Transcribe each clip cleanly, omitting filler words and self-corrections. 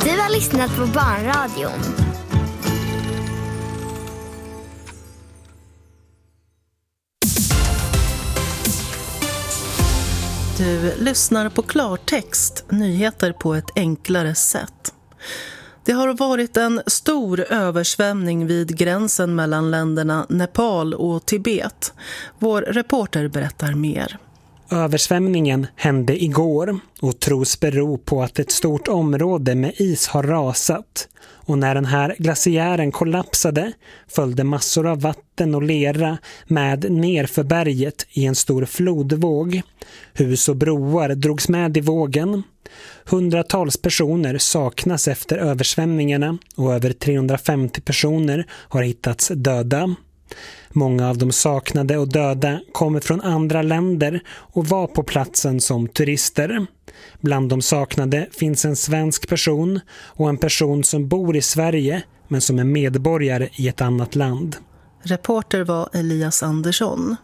Du har lyssnat på Barnradion. Du lyssnar på klartext, nyheter på ett enklare sätt. Det har varit en stor översvämning vid gränsen mellan länderna Nepal och Tibet. Vår reporter berättar mer. Översvämningen hände igår och tros bero på att ett stort område med is har rasat. Och när den här glaciären kollapsade följde massor av vatten och lera med ner för berget i en stor flodvåg. Hus och broar drogs med i vågen. Hundratals personer saknas efter översvämningarna och över 350 personer har hittats döda. Många av de saknade och döda kommer från andra länder och var på platsen som turister. Bland de saknade finns en svensk person och en person som bor i Sverige men som är medborgare i ett annat land. Reporter var Elias Andersson.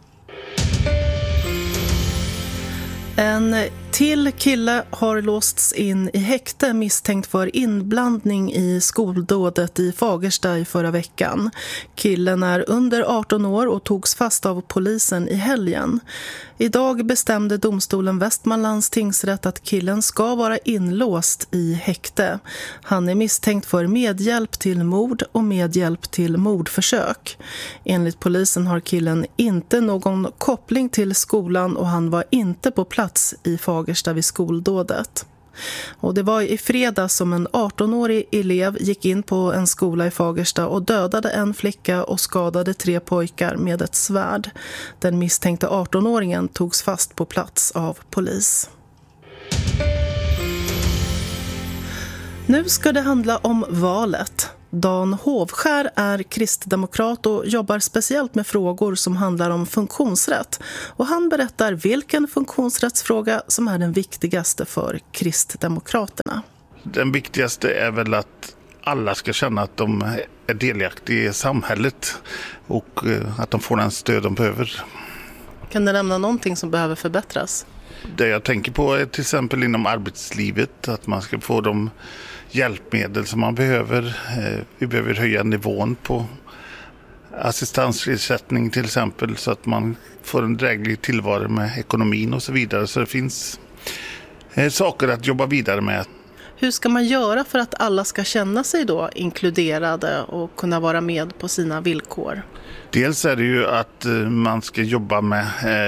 En till kille har låsts in i häkte misstänkt för inblandning i skoldådet i Fagersta i förra veckan. Killen är under 18 år och togs fast av polisen i helgen. Idag bestämde domstolen Västmanlands tingsrätt att killen ska vara inlåst i häkte. Han är misstänkt för medhjälp till mord och medhjälp till mordförsök. Enligt polisen har killen inte någon koppling till skolan och han var inte på plats i Fagersta vid skoldådet. Och det var i fredags som en 18-årig elev gick in på en skola i Fagersta och dödade en flicka och skadade 3 pojkar med ett svärd. Den misstänkte 18-åringen togs fast på plats av polis. Nu ska det handla om valet. Dan Hovskär är kristdemokrat och jobbar speciellt med frågor som handlar om funktionsrätt. Och han berättar vilken funktionsrättsfråga som är den viktigaste för kristdemokraterna. Den viktigaste är väl att alla ska känna att de är delaktiga i samhället och att de får den stöd de behöver. Kan du nämna någonting som behöver förbättras? Det jag tänker på är till exempel inom arbetslivet att man ska få de hjälpmedel som man behöver. Vi behöver höja nivån på assistansersättning till exempel så att man får en dräglig tillvaro med ekonomin och så vidare. Så det finns saker att jobba vidare med. Hur ska man göra för att alla ska känna sig då inkluderade och kunna vara med på sina villkor? Dels är det ju att man ska jobba med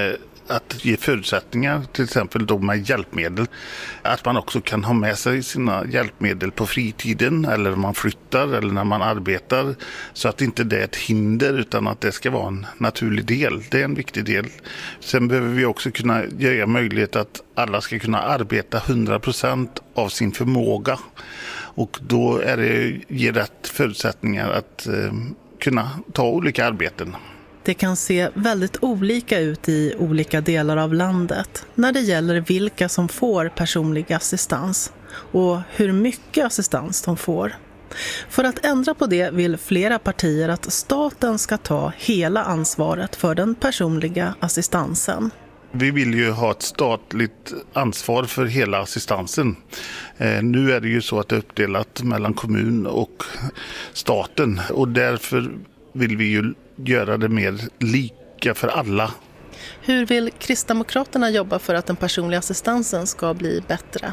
att ge förutsättningar, till exempel då med hjälpmedel. Att man också kan ha med sig sina hjälpmedel på fritiden eller när man flyttar eller när man arbetar. Så att inte det är ett hinder utan att det ska vara en naturlig del. Det är en viktig del. Sen behöver vi också kunna ge möjlighet att alla ska kunna arbeta 100% av sin förmåga. Och då är det ge rätt förutsättningar att kunna ta olika arbeten. Det kan se väldigt olika ut i olika delar av landet när det gäller vilka som får personlig assistans och hur mycket assistans de får. För att ändra på det vill flera partier att staten ska ta hela ansvaret för den personliga assistansen. Vi vill ju ha ett statligt ansvar för hela assistansen. Nu är det ju så att det är uppdelat mellan kommun och staten och därför vill vi ju göra det mer lika för alla. Hur vill Kristdemokraterna jobba för att den personliga assistansen ska bli bättre?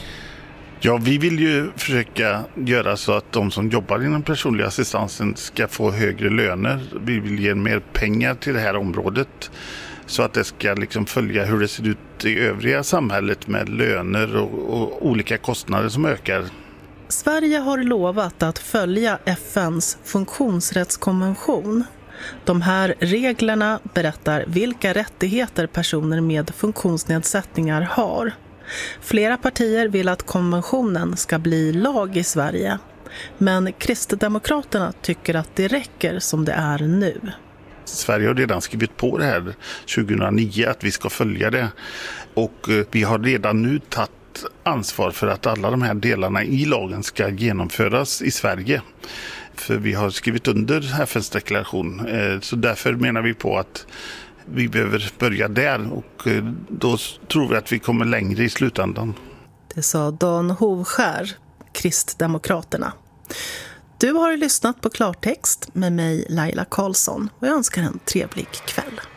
Ja, vi vill ju försöka göra så att de som jobbar inom personliga assistansen ska få högre löner. Vi vill ge mer pengar till det här området så att det ska liksom följa hur det ser ut i övriga samhället med löner och olika kostnader som ökar. Sverige har lovat att följa FN:s funktionsrättskonvention. De här reglerna berättar vilka rättigheter personer med funktionsnedsättningar har. Flera partier vill att konventionen ska bli lag i Sverige. Men Kristdemokraterna tycker att det räcker som det är nu. Sverige har redan skrivit på det här 2009 att vi ska följa det. Och vi har redan nu tagit ansvar för att alla de här delarna i lagen ska genomföras i Sverige. För vi har skrivit under FN:s deklaration. Så därför menar vi på att vi behöver börja där och då tror vi att vi kommer längre i slutändan. Det sa Dan Hovskär, Kristdemokraterna. Du har lyssnat på Klartext med mig Laila Karlsson och jag önskar en trevlig kväll.